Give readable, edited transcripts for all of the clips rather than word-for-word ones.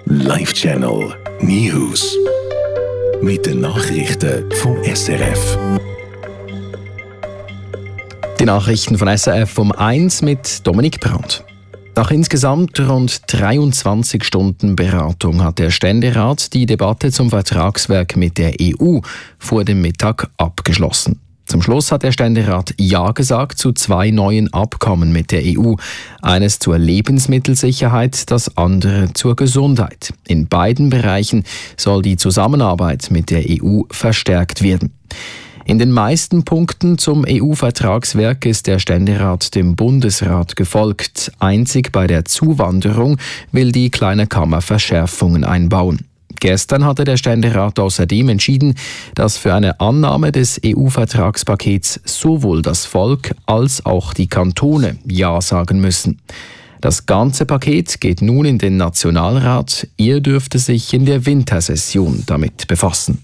Live Channel News. Mit den Nachrichten vom SRF. Die Nachrichten von SRF um 1 mit Dominik Brandt. Nach insgesamt rund 23 Stunden Beratung hat der Ständerat die Debatte zum Vertragswerk mit der EU vor dem Mittag abgeschlossen. Zum Schluss hat der Ständerat Ja gesagt zu 2 neuen Abkommen mit der EU. Eines zur Lebensmittelsicherheit, das andere zur Gesundheit. In beiden Bereichen soll die Zusammenarbeit mit der EU verstärkt werden. In den meisten Punkten zum EU-Vertragswerk ist der Ständerat dem Bundesrat gefolgt. Einzig bei der Zuwanderung will die Kleine Kammer Verschärfungen einbauen. Gestern hatte der Ständerat außerdem entschieden, dass für eine Annahme des EU-Vertragspakets sowohl das Volk als auch die Kantone Ja sagen müssen. Das ganze Paket geht nun in den Nationalrat. Er dürfte sich in der Wintersession damit befassen.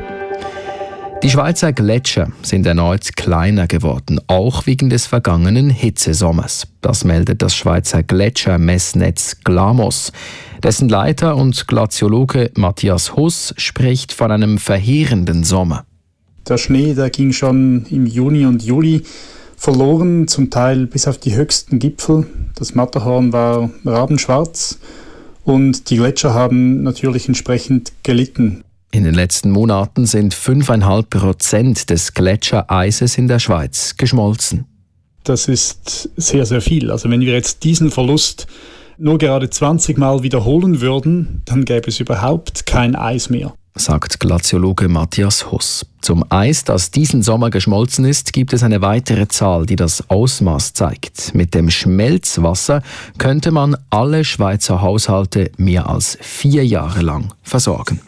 Die Schweizer Gletscher sind erneut kleiner geworden, auch wegen des vergangenen Hitzesommers. Das meldet das Schweizer Gletschermessnetz GLAMOS. Dessen Leiter und Glaziologe Matthias Huss spricht von einem verheerenden Sommer. Der Schnee, der ging schon im Juni und Juli verloren, zum Teil bis auf die höchsten Gipfel. Das Matterhorn war rabenschwarz und die Gletscher haben natürlich entsprechend gelitten. In den letzten Monaten sind 5,5% des Gletschereises in der Schweiz geschmolzen. Das ist sehr, sehr viel. Also wenn wir jetzt diesen Verlust nur gerade 20 Mal wiederholen würden, dann gäbe es überhaupt kein Eis mehr, sagt Glaziologe Matthias Huss. Zum Eis, das diesen Sommer geschmolzen ist, gibt es eine weitere Zahl, die das Ausmaß zeigt. Mit dem Schmelzwasser könnte man alle Schweizer Haushalte mehr als 4 Jahre lang versorgen.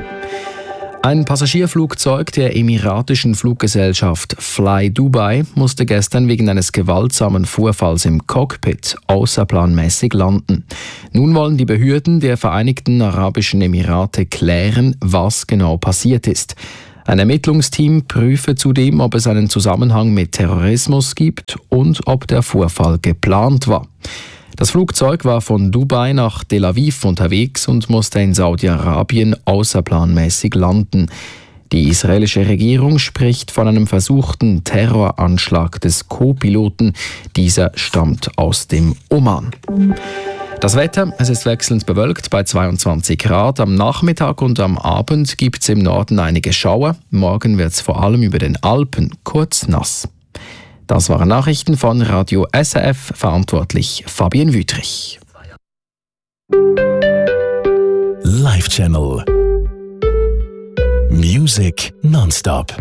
Ein Passagierflugzeug der emiratischen Fluggesellschaft Fly Dubai musste gestern wegen eines gewaltsamen Vorfalls im Cockpit außerplanmäßig landen. Nun wollen die Behörden der Vereinigten Arabischen Emirate klären, was genau passiert ist. Ein Ermittlungsteam prüfe zudem, ob es einen Zusammenhang mit Terrorismus gibt und ob der Vorfall geplant war. Das Flugzeug war von Dubai nach Tel Aviv unterwegs und musste in Saudi-Arabien außerplanmäßig landen. Die israelische Regierung spricht von einem versuchten Terroranschlag des Co-Piloten. Dieser stammt aus dem Oman. Das Wetter, es ist wechselnd bewölkt bei 22 Grad. Am Nachmittag und am Abend gibt es im Norden einige Schauer. Morgen wird es vor allem über den Alpen kurz nass. Das waren Nachrichten von Radio SRF, verantwortlich Fabian Wüthrich. Live Channel Music nonstop.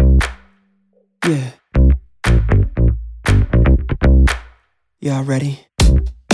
Yeah. Y'all ready?